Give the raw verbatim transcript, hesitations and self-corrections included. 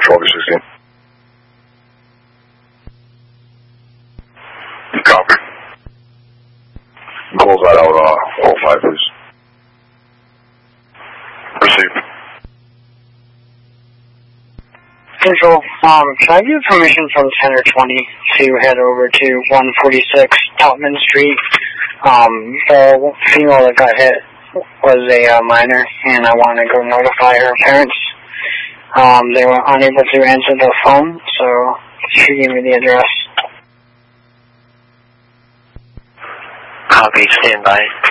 Patrol sixteen. Copy. Close that out, uh, oh five, please. Received. Control, um, can I get permission from ten or twenty to head over to one forty-six Topman Street? Um, the female that got hit was a uh, minor, and I want to go notify her parents. Um, they were unable to answer the phone, so she gave me the address. Copy, stand by.